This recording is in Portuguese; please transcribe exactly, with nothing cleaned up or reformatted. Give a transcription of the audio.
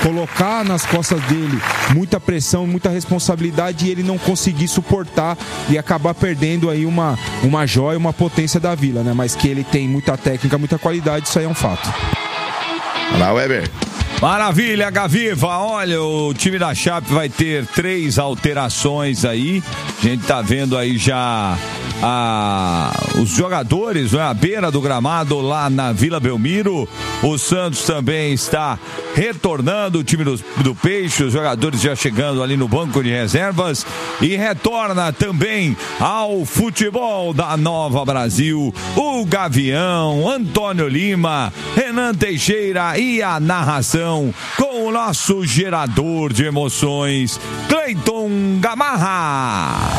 colocar nas costas dele muita pressão, muita responsabilidade e ele não conseguir suportar e acabar perdendo aí uma, uma joia, uma potência da Vila, né? Mas que ele tem muita técnica, muita qualidade, isso aí é um fato. Olá, Weber. Maravilha, Gaviva. Olha, o time da Chape vai ter três alterações aí. A gente tá vendo aí já a, os jogadores, né, à beira do gramado lá na Vila Belmiro. O Santos também está retornando, o time do, do Peixe, os jogadores já chegando ali no banco de reservas. E retorna também ao futebol da Nova Brasil o Gavião, Antônio Lima, Renan Teixeira e a narração com o nosso gerador de emoções, Cleiton Gamarra.